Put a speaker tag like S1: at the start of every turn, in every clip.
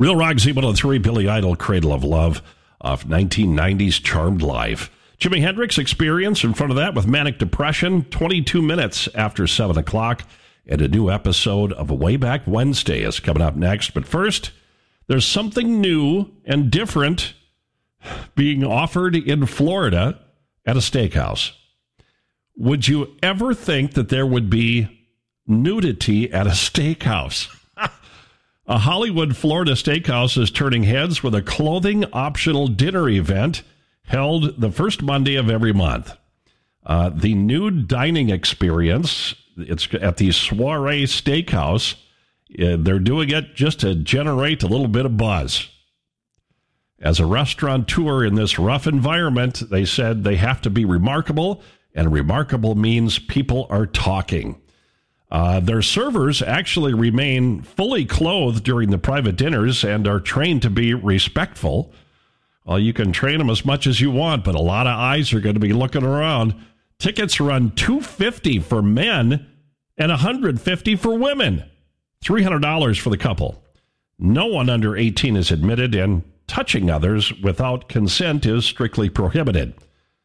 S1: Real Rock Z103, Billy Idol, Cradle of Love, off 1990's Charmed Life. Jimi Hendrix Experience in front of that with Manic Depression, 22 minutes after 7 o'clock. And a new episode of Way Back Wednesday is coming up next. But first, there's something new and different being offered in Florida at a steakhouse. Would you ever think that there would be nudity at a steakhouse? A Hollywood, Florida steakhouse is turning heads with a clothing-optional dinner event held the first Monday of every month. The nude dining experience, it's at the Soiree Steakhouse. They're doing it just to generate a little bit of buzz. As a restaurateur in this rough environment, they said they have to be remarkable, and remarkable means people are talking. Their servers actually remain fully clothed during the private dinners and are trained to be respectful. Well, you can train them as much as you want, but a lot of eyes are going to be looking around. Tickets run $250 for men and $150 for women. $300 for the couple. No one under 18 is admitted, and touching others without consent is strictly prohibited.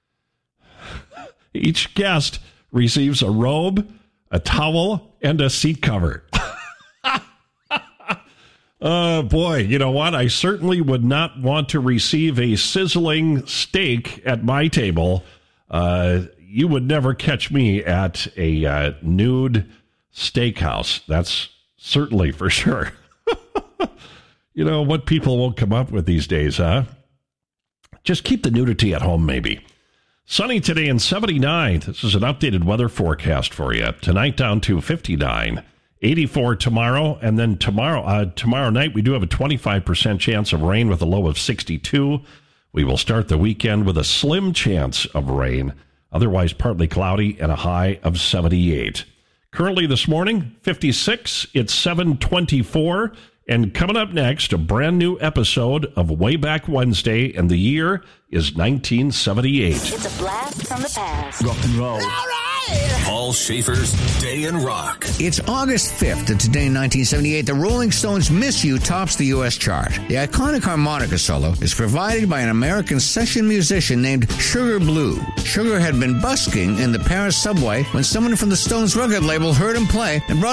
S1: Each guest receives a robe, a towel, and a seat cover. Oh, boy, you know what? I certainly would not want to receive a sizzling steak at my table. You would never catch me at a nude steakhouse. That's certainly for sure. You know, what people won't come up with these days, huh? Just keep the nudity at home, maybe. Sunny today and 79. This is an updated weather forecast for you. Tonight down to 59. 84 tomorrow, and then tomorrow night we do have a 25% chance of rain with a low of 62. We will start the weekend with a slim chance of rain, otherwise partly cloudy, and a high of 78. Currently this morning, 56. It's 7:24, and coming up next, a brand new episode of Way Back Wednesday, and the year is 1978.
S2: It's a blast from the past.
S3: Rock and roll.
S2: All right!
S3: Paul Schaefer's Day in Rock.
S4: It's August 5th, and today in 1978, the Rolling Stones' Miss You tops the U.S. chart. The iconic harmonica solo is provided by an American session musician named Sugar Blue. Sugar had been busking in the Paris subway when someone from the Stones record label heard him play and brought